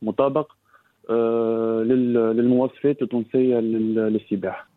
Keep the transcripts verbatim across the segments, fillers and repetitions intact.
مطابق للمواصفات التونسية للسباحة.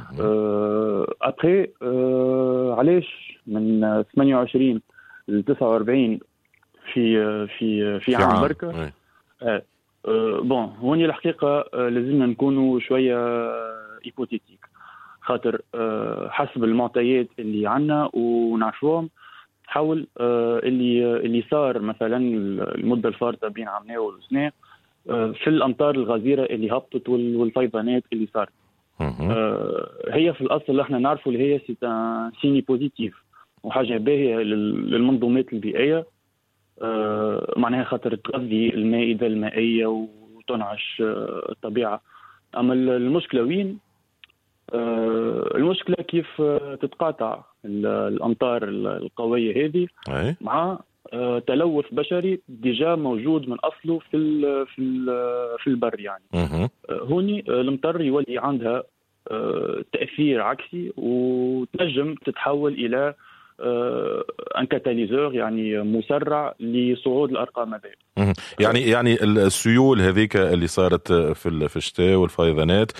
أبخي علاش من ثمانية وعشرين ل تسعة وأربعين في في في عام بركة؟ آه بون هوني الحقيقة لازمنا نكونوا شوية هيبوتيتيك، خاطر آه حسب المعطيات اللي عنا ونعرفوهم حاول آه اللي اللي صار مثلا المدة الفارطة بين عامنا وسنة آه في الأمطار الغزيرة اللي هبطت والفيضانات اللي صارت. آه هي في الأصل احنا نعرفوا اللي هي سيني بوزيتيف وحاجة باهية للمنظومات البيئية، آه معناها خاطر تغذي المائدة المائية وتنعش آه الطبيعة. أما المشكلة وين؟ آه المشكلة كيف آه تتقاطع الأمطار القوية هذه مع آه تلوث بشري ديجا موجود من أصله في ال في ال في البر يعني. آه هوني آه المطر يولي عندها آه تأثير عكسي وتنجم تتحول إلى ان كاتاليزور يعني مسرع لصعود الارقام هذه. يعني يعني السيول هذيك اللي صارت في في الشتاء والفيضانات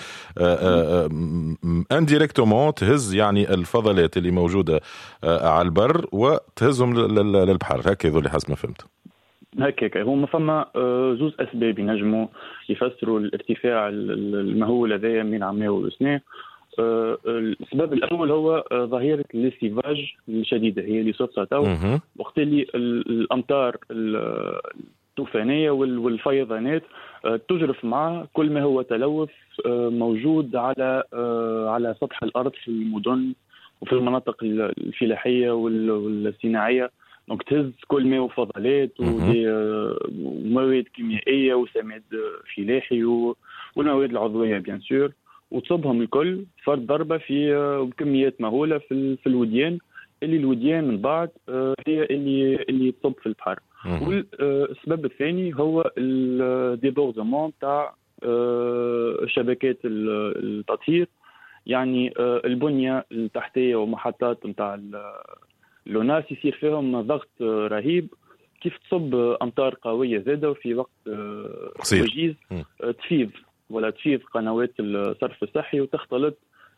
انديريكتومون تهز يعني الفضلات اللي موجوده على البر وتهزهم للبحر، هكذا اللي حسب ما فهمت. هكاك هما فما زوز اسباب ينجموا يفسروا الارتفاع المهول هذايا من عام وسنه. أه السبب الأول هو أه ظاهرة الاستيفاج الشديدة هي اللي صارت تو وقت اللي الأمطار الطوفانية والفيضانات أه تجرف معها كل ما هو تلوث أه موجود على أه على سطح الأرض في المدن وفي المناطق الفلاحية والصناعية. دونك تهز كل ما هو فضلات ومواد كيميائية وسماد فلاحي والمواد العضوية بيان سور، وتصبهم الكل فرد ضربة في بكميات مهولة في في الوديان اللي الوديان من بعد هي اللي اللي تصب في البحر. والسبب الثاني هو الديبوردمون تاع شبكات التطهير، يعني البنية التحتية ومحطات نتاع اللوناس يصير فيهم ضغط رهيب كيف تصب أمطار قوية زادة وفي وقت وجيز تفيض ولا تفيض قنوات الصرف الصحي وتختلط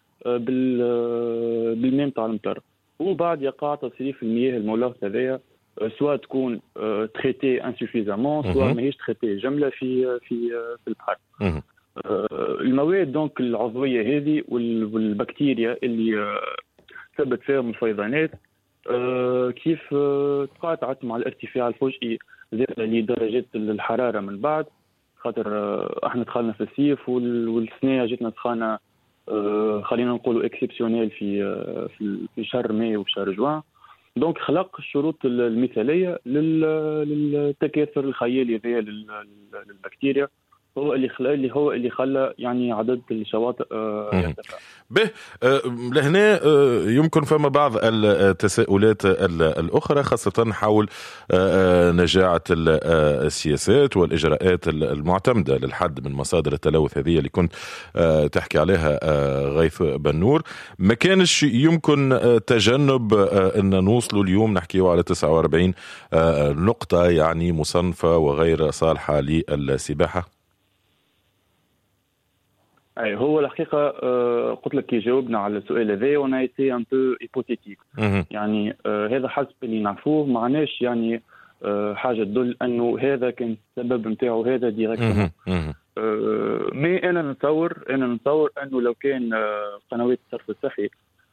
بالماء تاع المطر، وبعد يقع تصريف المياه الملوثة هذايا سواء تكون تريتي انسوفيزامون سواء ماهيش تريتي جملة في في في البحر. المواد دونك العضوية هذه والبكتيريا اللي ثبت فيهم الفيضانات كيف تقاطعت مع الارتفاع الفجئي زاد لدرجات الحرارة من بعد، خاطر احنا دخلنا في الصيف والسنه جاتنا دخلنا خلينا نقولوا اكسبسيونيل في في شهر ماي وشهر جوان. دونك خلق الشروط المثاليه للتكاثر الخيالي هذا للبكتيريا، هو اللي خلى اللي هو اللي خلى يعني عدد الشواطئ يرتفع. به لهنا يمكن فما بعض التساؤلات الأخرى خاصة حول نجاعة السياسات والإجراءات المعتمدة للحد من مصادر التلوث هذه اللي كنت تحكي عليها غيث بنور. ما كانش يمكن تجنب أن نوصلوا اليوم نحكيه على تسعة وأربعين نقطة يعني مصنفة وغير صالحة للسباحة؟ أي هو الحقيقة آه قلت لك كي جاوبنا على السؤال هذا وانا ايتي ان بو هيبوتيتيك، يعني آه هذا حسب اللي نعرفوه معناش يعني آه حاجة تدل انه هذا كان السبب نتاعو هذا ديريكتومون. آه مي انا نتصور انا نتصور انه لو كان آه قنوات الصرف الصحي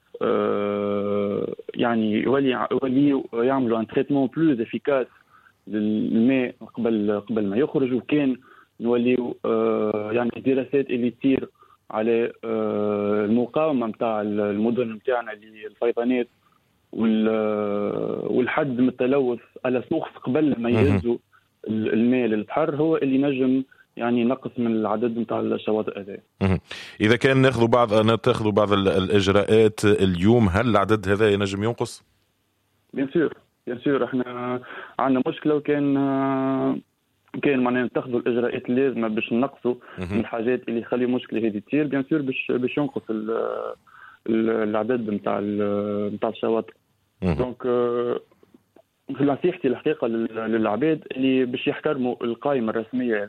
آه يعني يولي يولي يعملوا ان تريتمون بلوز افيكاس للماء قبل قبل ما يخرج، وكان نوليو آه يعني الدراسات اللي تصير على آه المقاومه نتاع المدن نتاعنا للفيضانات والحد من التلوث على سوق قبل ما يهزوا الماء للبحر هو اللي نجم يعني نقص من العدد نتاع الشواطئ هذا. اذا كان ناخذوا بعض تاخذوا بعض الاجراءات اليوم هل العدد هذا ينجم ينقص؟ بيان سور بيان سور احنا عندنا مشكله وكان آه كان معناها نتخذوا الاجراءات اللازمه باش نقصوا من الحاجات اللي يخلي المشكله هذه تصير بيان سور باش باش ينقص العدد نتاع نتاع الشواطئ. دونك في نصيحتي الحقيقه للعباد اللي باش يحترموا القائمه الرسميه